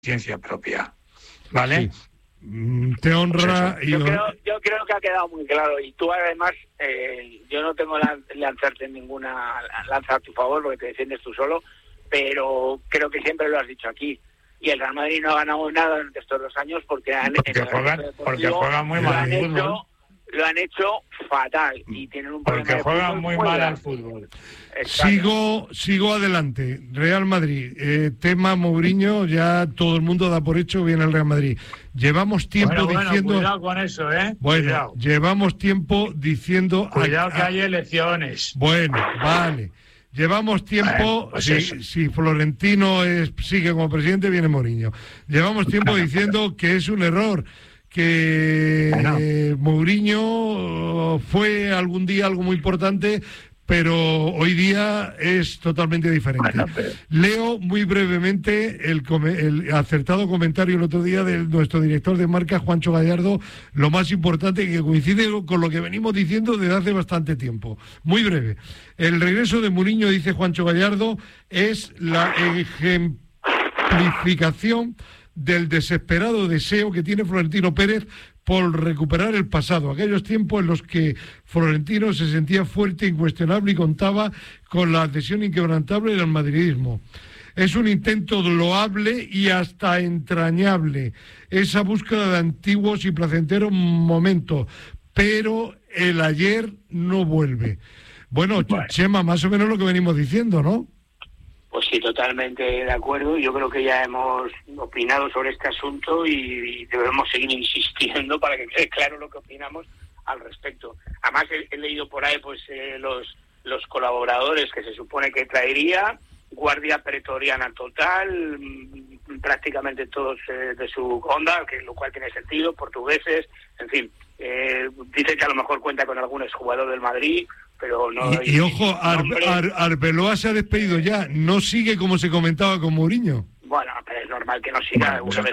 ciencia propia, ¿vale? Sí. Te honra pues yo creo que ha quedado muy claro, y tú además, yo no tengo lanzarte ninguna lanza a tu favor porque te defiendes tú solo, pero creo que siempre lo has dicho aquí, y el Real Madrid no ha ganado nada durante estos 2 años porque juegan muy mal al fútbol. Lo han hecho fatal y tienen un problema. Porque juegan muy mal al fútbol. Sigo adelante. Real Madrid, tema Mourinho, ya todo el mundo da por hecho, viene el Real Madrid. Llevamos tiempo diciendo... cuidado con eso, Bueno, cuidado. Llevamos tiempo diciendo... Cuidado que hay elecciones. Bueno, vale. Llevamos tiempo, pues si Florentino sigue como presidente, viene Mourinho. Llevamos tiempo diciendo que es un error, que Mourinho fue algún día algo muy importante, pero hoy día es totalmente diferente. Leo muy brevemente el acertado comentario el otro día de nuestro director de marca, Juancho Gallardo, lo más importante, que coincide con lo que venimos diciendo desde hace bastante tiempo. Muy breve. El regreso de Mourinho, dice Juancho Gallardo, es la ejemplificación del desesperado deseo que tiene Florentino Pérez por recuperar el pasado, aquellos tiempos en los que Florentino se sentía fuerte, incuestionable y contaba con la adhesión inquebrantable del madridismo. Es un intento loable y hasta entrañable, esa búsqueda de antiguos y placenteros momentos, pero el ayer no vuelve. Bueno, Chema, más o menos lo que venimos diciendo, ¿no? Pues sí, totalmente de acuerdo. Yo creo que ya hemos opinado sobre este asunto y debemos seguir insistiendo para que quede claro lo que opinamos al respecto. Además, he leído por ahí pues los colaboradores que se supone que traería, guardia pretoriana total, prácticamente todos de su onda, lo cual tiene sentido, portugueses, en fin. Dice que a lo mejor cuenta con algún exjugador del Madrid, pero no... Y ojo, Arbeloa se ha despedido ya, no sigue como se comentaba con Mourinho. Bueno, pero es normal que no siga. Una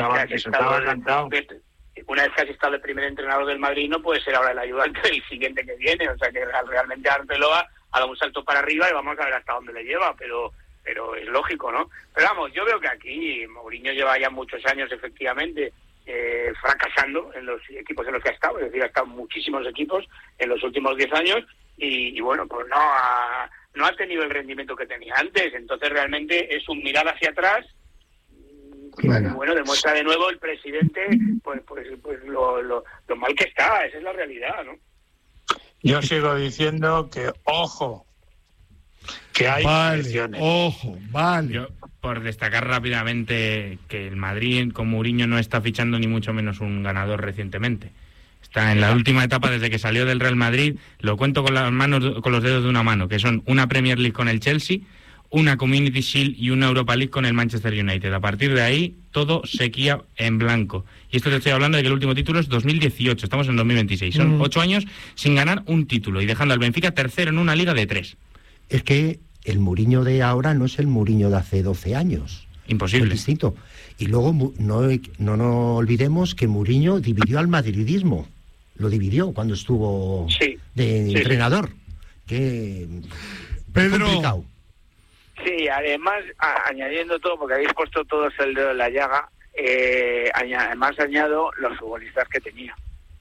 vez que has estado el primer entrenador del Madrid, no puede ser ahora el ayudante del siguiente que viene, o sea que realmente Arbeloa ha dado un salto para arriba y vamos a ver hasta dónde le lleva, pero es lógico, ¿no? Pero vamos, yo veo que aquí Mourinho lleva ya muchos años, efectivamente, fracasando en los equipos en los que ha estado, es decir, ha estado en muchísimos equipos en los últimos 10 años y bueno, pues no ha tenido el rendimiento que tenía antes, entonces realmente es un mirar hacia atrás que, bueno, demuestra de nuevo el presidente pues lo mal que está, esa es la realidad, ¿no? Yo sigo diciendo que ojo, que hay elecciones. Yo, por destacar rápidamente que el Madrid con Mourinho no está fichando ni mucho menos un ganador recientemente. Está en la última etapa desde que salió del Real Madrid, lo cuento con los dedos de una mano, que son una Premier League con el Chelsea, una Community Shield y una Europa League con el Manchester United. A partir de ahí, todo sequía en blanco. Y esto te estoy hablando de que el último título es 2018, estamos en 2026. Son 8 años sin ganar un título y dejando al Benfica tercero en una liga de 3. Es que el Mourinho de ahora no es el Mourinho de hace 12 años. Imposible. Es distinto. Y luego no nos olvidemos que Mourinho dividió al madridismo. Lo dividió cuando estuvo de entrenador. Que Pedro. Complicado. Sí, además, añadiendo todo, porque habéis puesto todos el dedo en la llaga, además añado los futbolistas que tenía.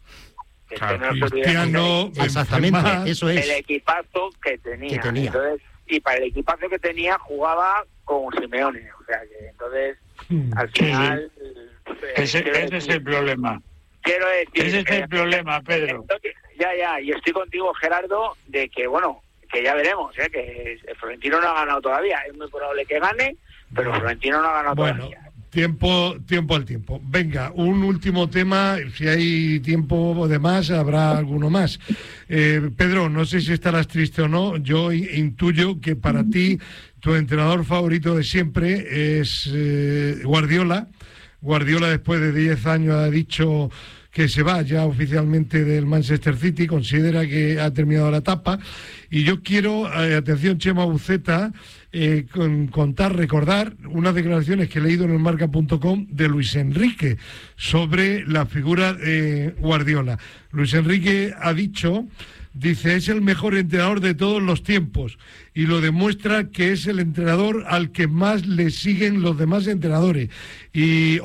Exactamente, eso es. El equipazo que tenía. Entonces, y para el equipazo que tenía jugaba con Simeone, o sea que entonces al final ese es el problema. Quiero decir, ese es el problema, Pedro. Ya, y estoy contigo, Gerardo, de que bueno, que ya veremos, que Florentino no ha ganado todavía, es muy probable que gane, pero Florentino no ha ganado todavía. Tiempo al tiempo. Venga, un último tema, si hay tiempo de más, habrá alguno más. Pedro, no sé si estarás triste o no, yo intuyo que para ti tu entrenador favorito de siempre es Guardiola. Guardiola después de 10 años ha dicho que se va ya oficialmente del Manchester City, considera que ha terminado la etapa, y yo quiero, atención Chema Buceta, recordar unas declaraciones que he leído en el marca.com de Luis Enrique sobre la figura de Guardiola. Luis Enrique ha dicho Dice, es el mejor entrenador de todos los tiempos y lo demuestra que es el entrenador al que más le siguen los demás entrenadores. Y